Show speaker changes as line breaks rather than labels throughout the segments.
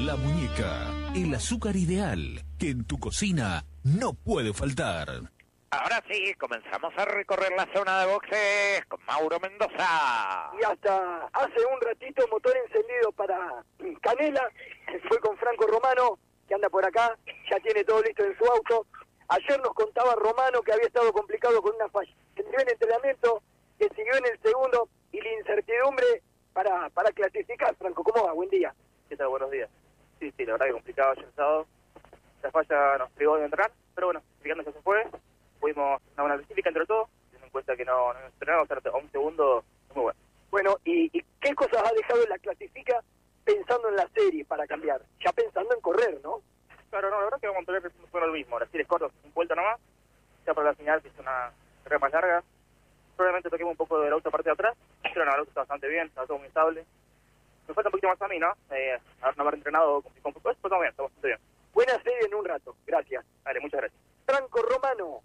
La Muñeca, el azúcar ideal que en tu cocina no puede faltar.
Ahora sí, comenzamos a recorrer la zona de boxes con Mauro Mendoza.
Y hasta hace un ratito motor encendido para Canela, fue con Franco Romano, que anda por acá, ya tiene todo listo en su auto. Ayer nos contaba Romano que había estado complicado con una falla. Entró en entrenamiento, que siguió en el segundo, y la incertidumbre para clasificar. Franco, ¿cómo va? Buen día.
¿Qué tal? Buenos días. Sí, la verdad que complicado ayer el sábado. La falla nos privó de entrar, pero bueno, fijando que se fue, pudimos una buena clasifica entre todos, teniendo en cuenta que no entrenamos a un segundo, muy bueno.
Bueno, ¿y qué cosas ha dejado en la clasifica pensando en la serie para cambiar? Ya pensando en correr, ¿no?
Claro, no, la verdad que vamos a tener bueno lo mismo. Las series cortas, un vuelta nomás, ya para la final, que es una carrera más larga. Probablemente toquemos un poco de la otra parte de atrás, pero no, el auto está bastante bien, está todo muy estable. Me falta un poquito más a mí, ¿no? No haber entrenado complicó un poco eso, pero todo bien, está bastante bien.
Buena serie en un rato, gracias.
Dale, muchas gracias.
Franco Romano.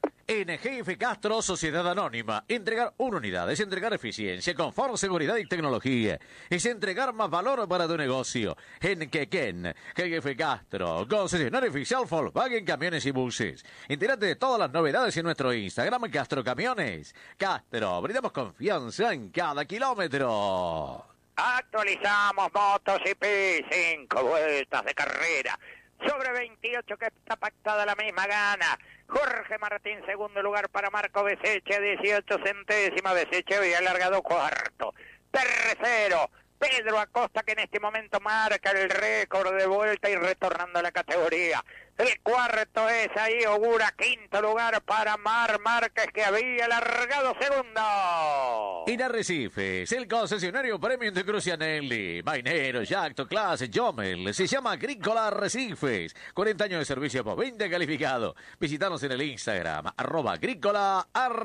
NGF Castro, Sociedad Anónima. Entregar una unidad es entregar eficiencia, confort, seguridad y tecnología. Es entregar más valor para tu negocio. En Quequén, GF Castro, concesionario oficial Volkswagen Camiones y Buses. Entérate de todas las novedades en nuestro Instagram, Castro Camiones. Castro, brindamos confianza en cada kilómetro.
Actualizamos MotoGP, 5 vueltas de carrera. Sobre 28 que está pactada la misma gana. Jorge Martín, segundo lugar para Marco Beseche, 18 centésimas. Beseche había alargado cuarto. Tercero, Pedro Acosta, que en este momento marca el récord de vuelta y retornando a la categoría. El cuarto es ahí, Ogura, quinto lugar para Mar Márquez, que había largado segundo.
En Arrecifes, el concesionario Premium de Crucianelli, Mainero, Yacto, Clase, Jomel, se llama Agrícola Arrecifes, 40 años de servicio por 20 calificado. Visítanos en el Instagram, @Agrícola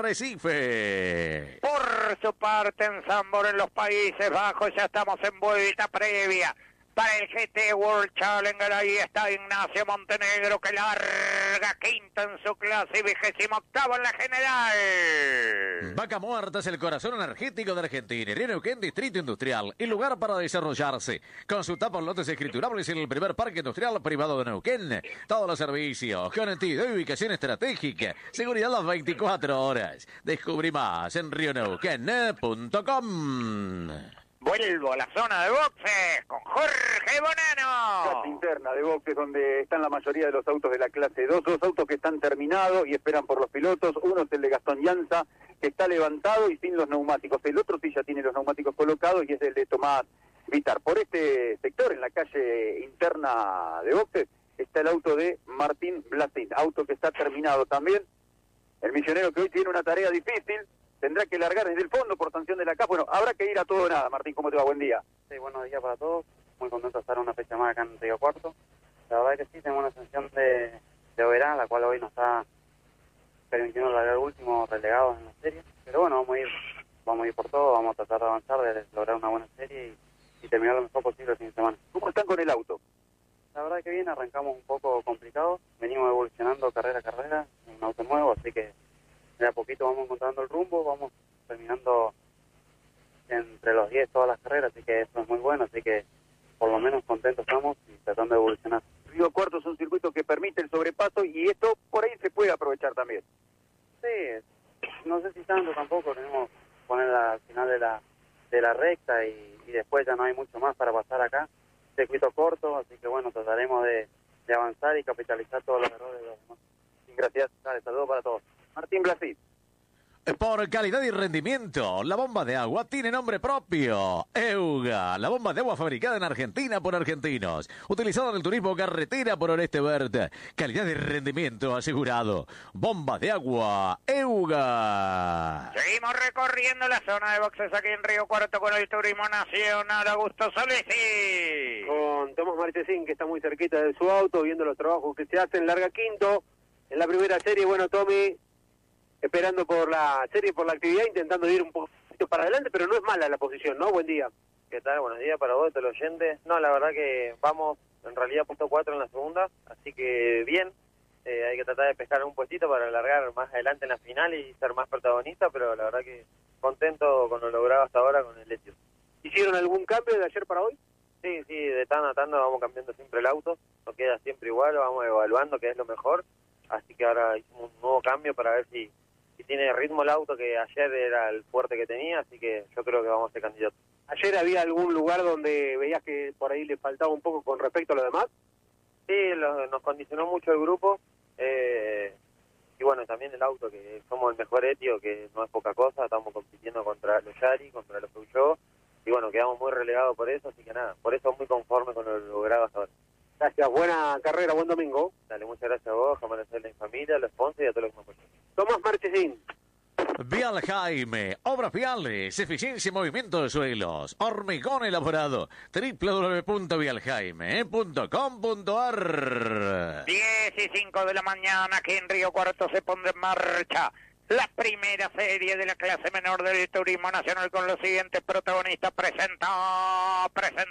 Arrecife.
Por su parte, en Zambor, en los Países Bajos, ya estamos en vuelta previa. Para el GT World Challenger, ahí está Ignacio Montenegro, que larga quinto en su clase y 28º en la general.
Vaca Muerta es el corazón energético de Argentina. En Neuquén, Distrito Industrial, el lugar para desarrollarse. Consulta por lotes escriturables en el primer parque industrial privado de Neuquén. Todos los servicios, conectividad y ubicación estratégica. Seguridad las 24 horas. Descubrí más en rioneuquén.com.
Vuelvo a la zona de boxes con Jorge Bonano.
Clase interna de boxes donde están la mayoría de los autos de la clase 2, dos autos que están terminados y esperan por los pilotos. Uno es el de Gastón Llanza, que está levantado y sin los neumáticos. El otro sí ya tiene los neumáticos colocados y es el de Tomás Vitar. Por este sector, en la calle interna de boxes, está el auto de Martín Blasín, auto que está terminado también. El misionero que hoy tiene una tarea difícil, tendrá que largar desde el fondo por sanción de la CAF. Bueno, habrá que ir a todo o nada. Martín, ¿cómo te va? Buen día.
Sí, buenos días para todos. Muy contento de estar una fecha más acá en Río Cuarto. La verdad que sí, tenemos una sanción de Oberá, la cual hoy nos está permitiendo largar último relegados en la serie. Pero bueno, vamos a ir por todo, vamos a tratar de avanzar, de lograr una buena serie y terminar lo mejor posible el fin de semana.
¿Cómo están con el auto?
La verdad que bien, arrancamos un poco complicados. Venimos evolucionando carrera a carrera, en un auto nuevo, así que de a poquito vamos encontrando el rumbo, vamos terminando entre los 10 todas las carreras, así que eso es muy bueno, así que por lo menos contentos estamos y tratando de evolucionar.
Río Cuarto es un circuito que permite el sobrepaso y esto por ahí se puede aprovechar también.
Sí, no sé si tanto tampoco, tenemos que poner al final de la recta y después ya no hay mucho más para pasar acá. Circuito corto, así que bueno, trataremos de avanzar y capitalizar todos los errores de los demás.
Gracias, dale, saludos para todos. Martín Blasín.
Por calidad y rendimiento, la bomba de agua tiene nombre propio. Euga, la bomba de agua fabricada en Argentina por argentinos. Utilizada en el turismo carretera por Oreste Verde. Calidad y rendimiento asegurado. Bomba de agua, Euga.
Seguimos recorriendo la zona de boxes aquí en Río Cuarto con el Turismo Nacional. Augusto Solesi.
Con Tomás Marchesín, que está muy cerquita de su auto, viendo los trabajos que se hacen. Larga quinto en la primera serie. Bueno, Tommy, esperando por la serie, por la actividad, intentando ir un poquito para adelante, pero no es mala la posición, ¿no? Buen día.
¿Qué tal? Buenos días para vos, todos los oyentes. No, la verdad que vamos, en realidad, punto 4 en la segunda, así que bien. Hay que tratar de pescar un puestito para alargar más adelante en la final y ser más protagonista, pero la verdad que contento con lo logrado hasta ahora con el Etios.
¿Hicieron algún cambio de ayer para hoy? Sí, de tanda a tanda vamos cambiando siempre el auto, no queda siempre igual, vamos evaluando qué es lo mejor, así que ahora hicimos un nuevo cambio para ver si tiene ritmo el auto, que ayer era el fuerte que tenía, así que yo creo que vamos a ser candidatos.
¿Ayer había algún lugar donde veías que por ahí le faltaba un poco con respecto a lo demás?
Sí, nos condicionó mucho el grupo, y bueno, también el auto, que somos el mejor etio, que no es poca cosa, estamos compitiendo contra los Yari, contra los Peugeot, y bueno, quedamos muy relegados por eso, así que nada, por eso muy conforme con lo logrado hasta ahora.
Gracias, buena carrera, buen domingo.
Dale, muchas gracias a vos, a Marcela, a mi familia, a los sponsors y a todos los que me apoyan.
Tomás Marchesín.
Vial Jaime, Obras Viales, eficiencia y movimiento de suelos, hormigón elaborado, www.vialjaime.com.ar.
10:05 de la mañana, aquí en Río Cuarto se pondrá en marcha la primera serie de la clase menor del Turismo Nacional con los siguientes protagonistas. Presenta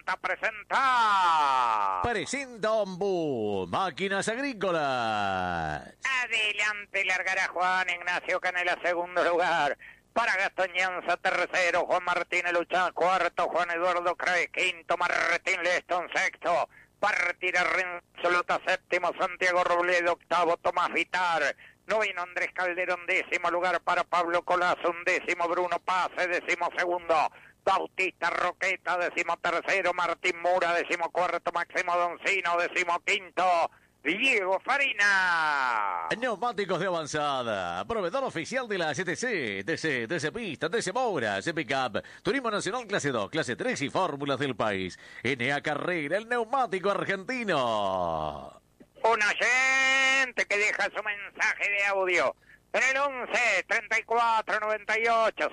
Ombú, máquinas agrícolas.
Adelante largará Juan Ignacio Canela, segundo lugar. Para Gastón Llanza, tercero. Juan Martín Lucha, cuarto. Juan Eduardo Craig, quinto. Martín Leston, sexto. Partirá Renzo Lota, séptimo. Santiago Robledo, octavo. Tomás Vitar. Noveno Andrés Calderón, décimo lugar para Pablo Colazo, undécimo Bruno Pase, décimo segundo Bautista Roqueta, décimo tercero Martín Mura, décimo cuarto Máximo Doncino, décimo quinto Diego Farina.
Neumáticos de avanzada, proveedor oficial de la CTC, TC Pista, TC Moura, C Pickup, Turismo Nacional Clase 2, Clase 3 y Fórmulas del país. NA Carrera, el neumático argentino.
Un oyente que deja su mensaje de audio en el 11 34 98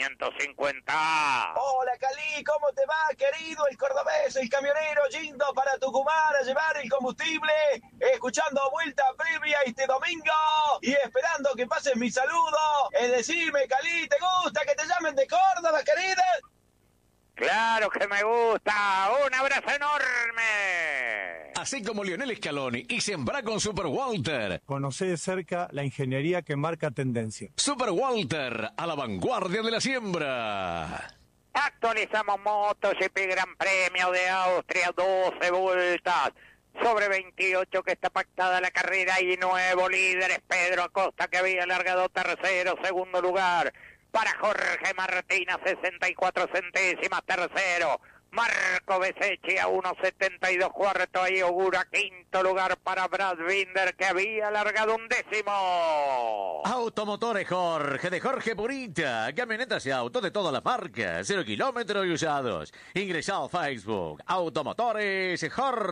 0550.
Hola Cali, ¿cómo te va, querido? El cordobés, el camionero Gindo para Tucumán a llevar el combustible, escuchando vuelta previa este domingo y esperando que pases mi saludo. Es decirme, Cali, ¿te gusta que te llamen de Córdoba, querida?
Claro que me gusta. Un abrazo enorme.
Así como Lionel Scaloni y sembrá con Super Walter.
Conocé de cerca la ingeniería que marca tendencia.
Super Walter, a la vanguardia de la siembra.
Actualizamos MotoGP Gran Premio de Austria, 12 vueltas. Sobre 28 que está pactada la carrera y nuevo líder es Pedro Acosta, que había largado tercero, segundo lugar. Para Jorge Martínez, 64 centésimas, tercero. Marco Besechi a 1.72, cuarto. Ahí Ogura, quinto lugar para Brad Binder, que había largado undécimo.
Automotores Jorge, de Jorge Purita. Camionetas y autos de todas las marcas, 0 kilómetros y usados. Ingresá a Facebook, Automotores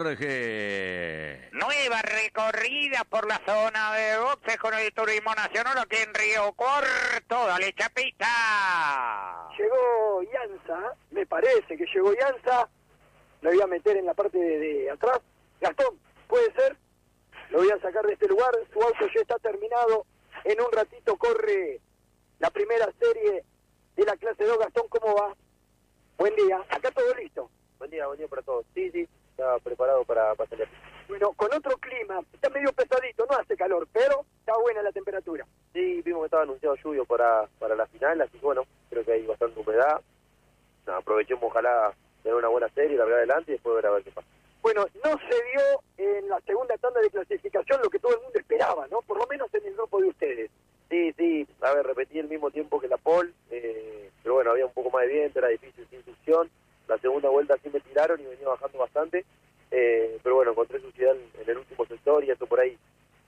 Jorge.
Nueva recorrida por la zona de boxes con el Turismo Nacional aquí en Río Cuarto. Dale, Chapita.
Llegó Llanza, me parece que llegó Llanza, lo voy a meter en la parte de atrás. Gastón, ¿puede ser? Lo voy a sacar de este lugar, su auto ya está terminado, en un ratito corre la primera serie de la clase 2. Gastón, ¿cómo va? Buen día, acá todo listo.
Buen día para todos. Sí, está preparado para salir.
Bueno, con otro clima, está medio pesadito, no hace calor, pero está buena la temperatura.
Sí, vimos que estaba anunciado lluvia para la final, así que bueno, creo que hay bastante humedad. Aprovechemos, ojalá tener una buena serie, largar adelante y después ver a ver qué pasa.
Bueno, no se dio en la segunda tanda de clasificación lo que todo el mundo esperaba, ¿no? Por lo menos en el grupo de ustedes.
Sí, a ver, repetí el mismo tiempo que la pole, pero bueno, había un poco más de viento, era difícil sin succión. La segunda vuelta sí me tiraron y venía bajando bastante, pero bueno, encontré suciedad en el último sector y eso por ahí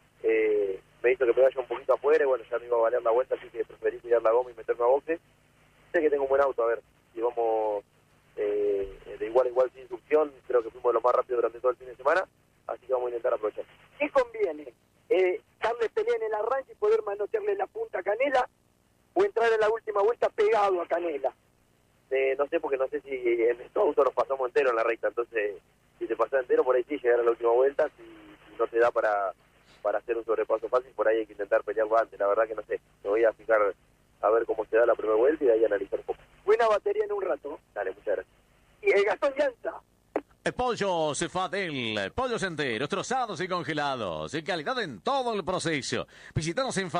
me hizo que me vaya un poquito afuera y bueno, ya me iba a valer la vuelta, así que preferí tirar la goma y meterme a boxe. Sé que tengo un buen auto, a ver, si vamos de igual a igual sin succión, creo que fuimos lo más rápido durante todo el fin de semana, así que vamos a intentar aprovechar.
¿Qué conviene? ¿Darle pelea en el arranque y poder manotearle la punta a Canela o entrar en la última vuelta pegado a Canela?
No sé, porque no sé si en estos autos nos pasamos entero en la recta, entonces si te pasas entero por ahí sí llegar a la última vuelta, si no te da para hacer un sobrepaso fácil, por ahí hay que intentar pelearlo antes, la verdad que no sé, me voy a fijar a ver cómo se da la primera vuelta y de ahí analizar un poco.
Buena batería en un rato.
Dale, muchas gracias.
Y el Gastón Llanza.
Pollos Fadel, pollos enteros, trozados y congelados, calidad en todo el proceso. Visítanos en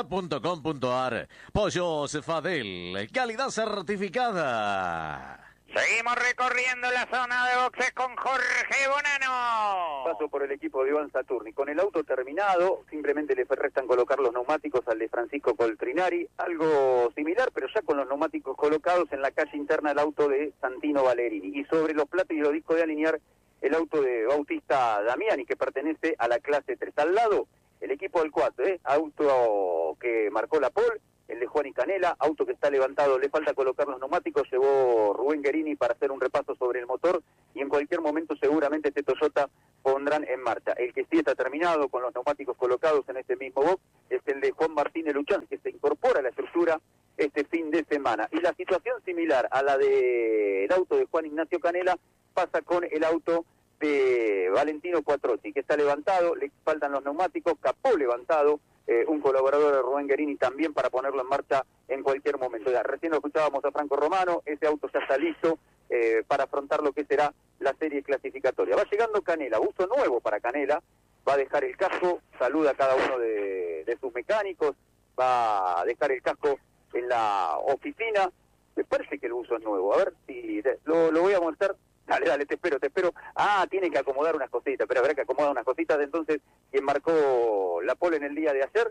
fadel.com.ar. Pollos Fadel, calidad certificada.
Seguimos recorriendo la zona de boxes con Jorge Bonano.
Paso por el equipo de Iván Saturni. Con el auto terminado, simplemente le restan colocar los neumáticos al de Francisco Coltrinari. Algo similar, pero ya con los neumáticos colocados en la calle interna del auto de Santino Valerini. Y sobre los platos y los discos de alinear, el auto de Bautista Damiani, que pertenece a la clase 3. Al lado, el equipo del 4, auto que marcó la pole. El de Juan y Canela, auto que está levantado, le falta colocar los neumáticos, llevó Rubén Guerini para hacer un repaso sobre el motor y en cualquier momento seguramente este Toyota pondrán en marcha. El que sí está terminado con los neumáticos colocados en este mismo box es el de Juan Martínez Luchán, que se incorpora a la estructura este fin de semana. Y la situación similar a la del auto de Juan Ignacio Canela pasa con el auto de Valentino Quattrochi, que está levantado, le faltan los neumáticos, capó levantado, un colaborador de Rubén Guerini también para ponerlo en marcha en cualquier momento. Ya, recién lo escuchábamos a Franco Romano, ese auto ya está listo para afrontar lo que será la serie clasificatoria. Va llegando Canela, uso nuevo para Canela, va a dejar el casco, saluda a cada uno de sus mecánicos, va a dejar el casco en la oficina. Me parece que el uso es nuevo, a ver si lo voy a mostrar. Dale, te espero. Ah, tiene que acomodar unas cositas, pero habrá que acomodar unas cositas. Entonces, quien marcó la pole en el día de ayer,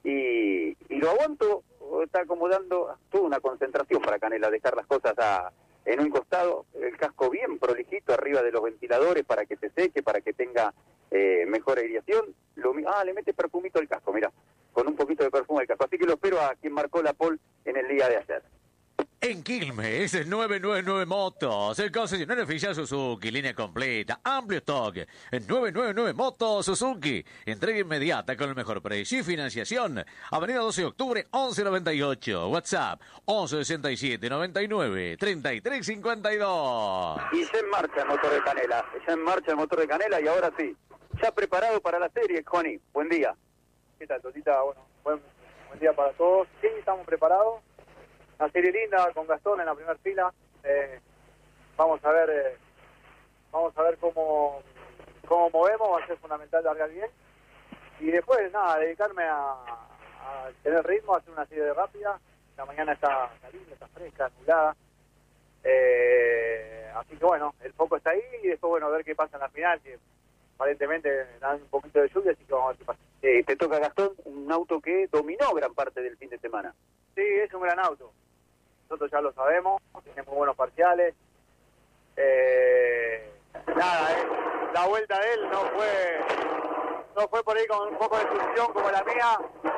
y lo aguanto, está acomodando, toda una concentración para Canela, dejar las cosas en un costado, el casco bien prolijito arriba de los ventiladores para que se seque, para que tenga mejor aireación. Le mete perfumito al casco, mira, con un poquito de perfume al casco. Así que lo espero a quien marcó la pole en el día de ayer.
En Quilmes, 999 Motos, el concesionario oficial Suzuki, línea completa, amplio stock. En 999 Motos Suzuki, entrega inmediata con el mejor precio y financiación. Avenida 12 de octubre, 1198. WhatsApp, 1167 99 33 52.
Y ya en marcha el motor de Canela, y ahora sí, ya preparado para la serie, Juani. Buen día.
¿Qué tal, Totita? Bueno, buen día para todos. Sí, estamos preparados. Una serie linda con Gastón en la primera fila. Vamos a ver cómo movemos. Va a ser fundamental largar bien y después nada, dedicarme a tener ritmo, a hacer una serie rápida. La mañana está linda, está fresca, nublada, así que bueno, el foco está ahí y después bueno, ver qué pasa en la final, que aparentemente dan un poquito de lluvia, así que vamos a ver qué pasa.
Te toca, Gastón, un auto que dominó gran parte del fin de semana.
Sí, es un gran auto. Nosotros ya lo sabemos, tiene muy buenos parciales. La vuelta de él no fue por ahí con un poco de succión como la mía.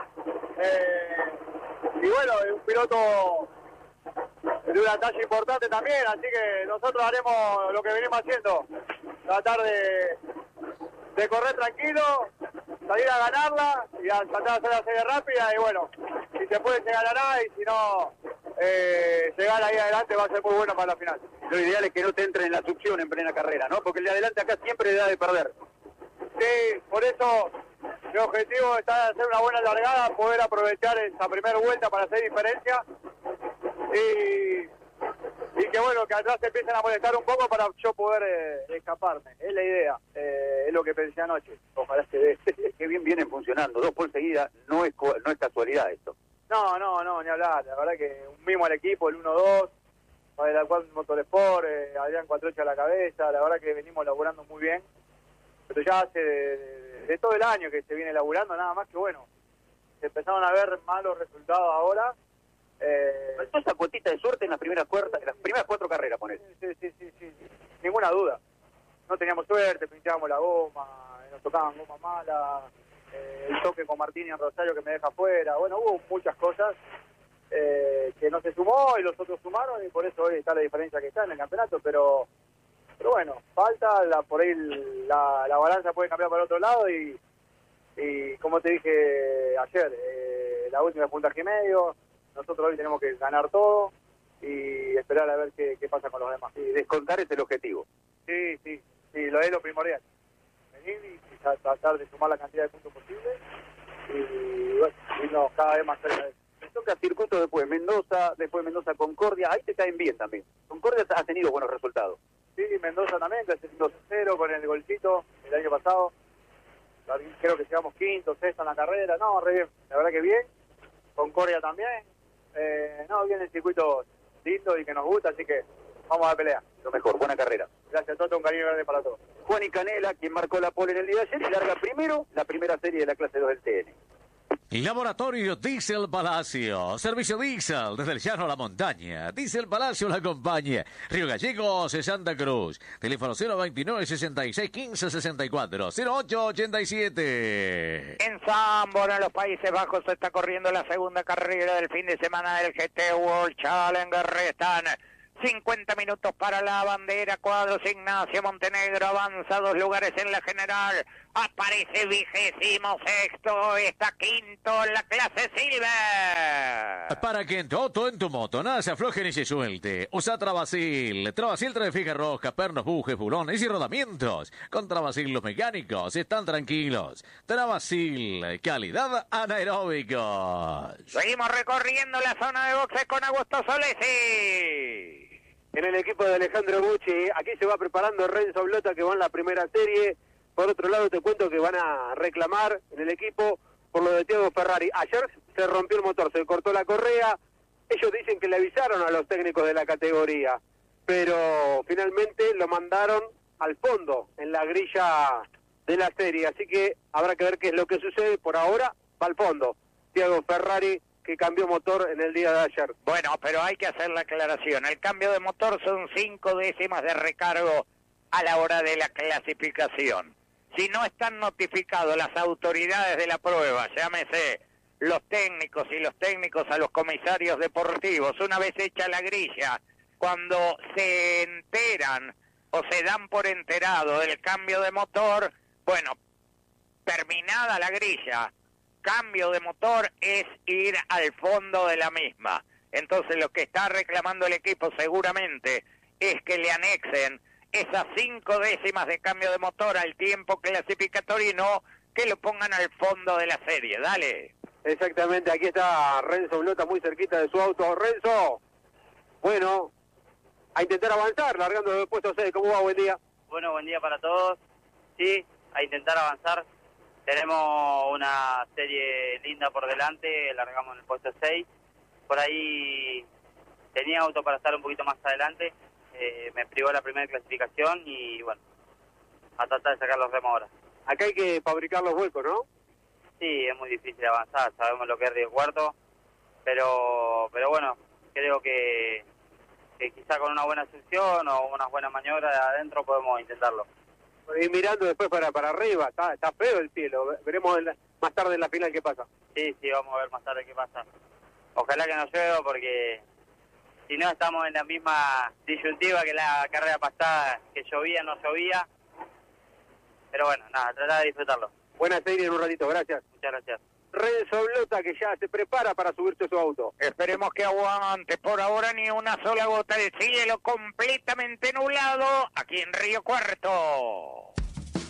Y bueno, es un piloto de una talla importante también, así que nosotros haremos lo que venimos haciendo, tratar de correr tranquilo, salir a ganarla y a tratar de hacer la serie rápida, y bueno, si se puede se ganará, y si no, llegar ahí adelante va a ser muy bueno para la final.
Lo ideal es que no te entren en la succión en plena carrera, ¿no? Porque el de adelante acá siempre le da de perder.
Sí, por eso mi objetivo está hacer una buena largada, poder aprovechar esa primera vuelta para hacer diferencia y que bueno, que atrás se empiecen a molestar un poco para yo poder escaparme. Es la idea, es lo que pensé anoche. Ojalá se dé.
Qué bien vienen funcionando, 2 por seguida, no es casualidad esto.
No, ni hablar. La verdad que un mimo al equipo, el 1-2, para el cual Motorsport, Adrián Quattrochi a la cabeza. La verdad que venimos laburando muy bien. Pero ya hace de todo el año que se viene laburando, nada más que bueno, se empezaron a ver malos resultados ahora.
Faltó esa cuotita de suerte en las primeras 4 carreras, ponele.
Sí, ninguna duda. No teníamos suerte, pinchábamos la goma, nos tocaban goma mala, el toque con Martín en Rosario que me deja afuera. Bueno, hubo muchas cosas que no se sumó y los otros sumaron, y por eso hoy está la diferencia que está en el campeonato, pero bueno, falta, por ahí la balanza puede cambiar para el otro lado, y como te dije ayer, la última es puntaje y medio. Nosotros hoy tenemos que ganar todo y esperar a ver qué pasa con los demás.
Sí, descontar es el objetivo.
Sí, lo es lo primordial. Venir y tratar de sumar la cantidad de puntos posible y bueno, irnos cada vez más cerca de eso.
Me toca circuito después Mendoza Concordia, ahí te caen bien también. Concordia ha tenido buenos resultados.
Sí, Mendoza también, clasificó 2-0 con el golcito el año pasado. Creo que llegamos quinto, sexto en la carrera. No, re bien, la verdad que bien. Concordia también. Viene el circuito lindo y que nos gusta, así que Vamos a la pelea.
Lo mejor, buena carrera.
Gracias, Toto, un cariño grande para todos.
Juan y Canela, quien marcó la pole en el día de ayer y larga primero la primera serie de la clase 2 del TN.
Laboratorio Diesel Palacio. Servicio Diesel desde el llano a la montaña. Diesel Palacio la acompaña. Río Gallegos, Santa Cruz. Teléfono 029 66 15 64 08 87.
En Zambora, en los Países Bajos, se está corriendo la segunda carrera del fin de semana del GT World Challenger. Restan 50 minutos para la bandera. Cuadros Ignacio Montenegro avanza 2 lugares en la general. Aparece 26º, está quinto en la clase Silver.
Para que en tu auto, en tu moto, nada se afloje ni se suelte. Usa Travasil. Travasil trae fija rosca, pernos, bujes, bulones y rodamientos. Con Travasil los mecánicos están tranquilos. Travasil, calidad anaeróbicos.
Seguimos recorriendo la zona de boxes con Augusto Solesi.
En el equipo de Alejandro Bucci, aquí se va preparando Renzo Blota, que va en la primera serie. Por otro lado, te cuento que van a reclamar en el equipo por lo de Thiago Ferrari. Ayer se rompió el motor, se cortó la correa. Ellos dicen que le avisaron a los técnicos de la categoría, pero finalmente lo mandaron al fondo en la grilla de la serie. Así que habrá que ver qué es lo que sucede. Por ahora, va al fondo Thiago Ferrari, que cambió motor en el día de ayer.
Bueno, pero hay que hacer la aclaración. El cambio de motor son 5 décimas de recargo a la hora de la clasificación. Si no están notificados las autoridades de la prueba, llámese los técnicos y los técnicos a los comisarios deportivos, una vez hecha la grilla, cuando se enteran o se dan por enterado del cambio de motor, bueno, terminada la grilla, cambio de motor es ir al fondo de la misma. Entonces lo que está reclamando el equipo seguramente es que le anexen esas 5 décimas de cambio de motor al tiempo clasificatorio y no que lo pongan al fondo de la serie. Dale.
Exactamente, aquí está Renzo Blota muy cerquita de su auto. Renzo, bueno, a intentar avanzar, largando del puesto 6. ¿Cómo va? Buen día.
Bueno, buen día para todos. Sí, a intentar avanzar. Tenemos una serie linda por delante, largamos en el puesto 6. Por ahí tenía auto para estar un poquito más adelante. Me privó la primera clasificación y bueno, a tratar de sacar los remos ahora.
Acá hay que fabricar los huecos, ¿no?
Sí, es muy difícil avanzar, sabemos lo que es Río Cuarto, pero bueno, creo que quizá con una buena asunción o una buena maniobra de adentro podemos intentarlo.
Y mirando después para arriba, está feo el cielo, veremos más tarde en la final qué pasa.
Sí, vamos a ver más tarde qué pasa. Ojalá que no llueva porque si no estamos en la misma disyuntiva que la carrera pasada, que llovía, no llovía. Pero bueno, nada, tratar de disfrutarlo.
Buena serie en un ratito, gracias.
Muchas gracias.
Renzo Blota, que ya se prepara para subirse a su auto.
Esperemos que aguante. Por ahora ni una sola gota de cielo, completamente nublado aquí en Río Cuarto.